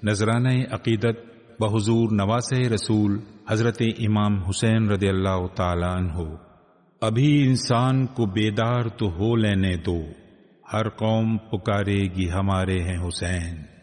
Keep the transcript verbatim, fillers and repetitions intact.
नजराना अकीदत बहुजूर नवासे रसूल हजरत इमाम हुसैन रदियल्लाहु ताला अन्हु। अभी इंसान को बेदार तो हो लेने दो, हर कौम पुकारेगी हमारे हैं हुसैन।